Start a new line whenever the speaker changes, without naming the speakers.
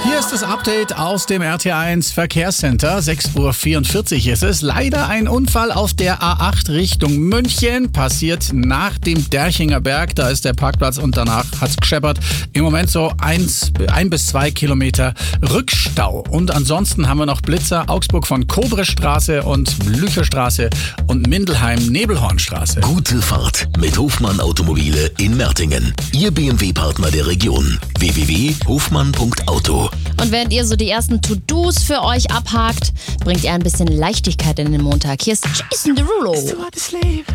Hier ist das Update aus dem RT1 Verkehrscenter. 6:44 Uhr ist es. Leider ein Unfall auf der A8 Richtung München. Passiert nach dem Derchinger Berg. Da ist der Parkplatz und danach hat's gescheppert. Im Moment so 1 bis 2 Kilometer Rückstau. Und ansonsten haben wir noch Blitzer. Augsburg von Kobrestraße und Blücherstraße und Mindelheim-Nebelhornstraße.
Gute Fahrt mit Hofmann Automobile in Mertingen. Ihr BMW-Partner der Region. www.hofmann.auto.
Und während ihr so die ersten To-Dos für euch abhakt, bringt ihr ein bisschen Leichtigkeit in den Montag. Hier ist Jason Derulo.